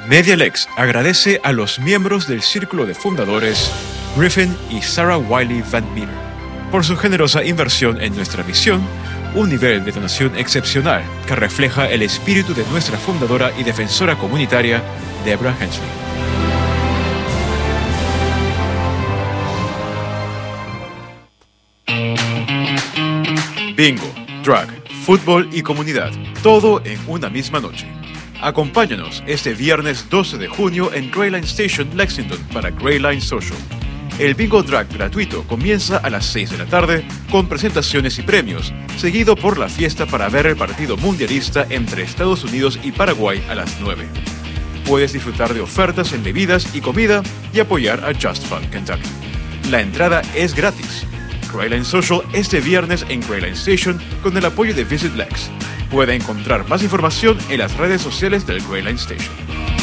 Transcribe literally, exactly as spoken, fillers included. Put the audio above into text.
MediaLex agradece a los miembros del círculo de fundadores Griffin y Sarah Wiley Van Meter por su generosa inversión en nuestra misión, un nivel de donación excepcional que refleja el espíritu de nuestra fundadora y defensora comunitaria, Deborah Hensley. Bingo, drag, fútbol y comunidad, todo en una misma noche. Acompáñanos este viernes doce de junio en Greyline Station, Lexington para Greyline Social. El Bingo Drag gratuito comienza a las seis de la tarde con presentaciones y premios, seguido por la fiesta para ver el partido mundialista entre Estados Unidos y Paraguay a las nueve. Puedes disfrutar de ofertas en bebidas y comida y apoyar a Just Fun Kentucky. La entrada es gratis. Greyline Social este viernes en Greyline Station con el apoyo de Visit Lex. Puede encontrar más información en las redes sociales del Greyline Station.